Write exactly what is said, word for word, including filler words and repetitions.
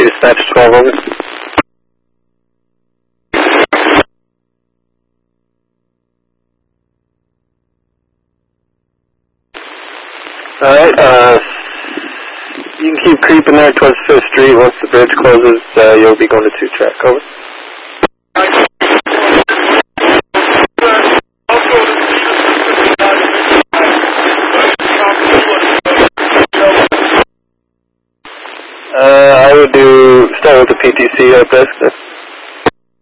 two, dispatch twelve, over. Alright, uh, you can keep creeping there towards Fifth Street. Once the bridge closes, uh, you'll be going to two track, over. Uh, I would do, start with the P T C up there.